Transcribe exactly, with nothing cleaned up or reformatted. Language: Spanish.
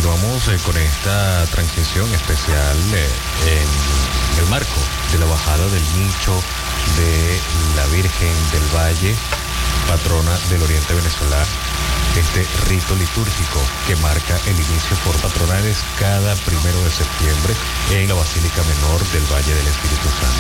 continuamos eh, con esta transmisión especial eh, en el marco de la bajada del nicho de la Virgen del Valle, patrona del Oriente venezolano. Este rito litúrgico que marca el inicio por patronales cada primero de septiembre en la Basílica Menor del Valle del Espíritu Santo.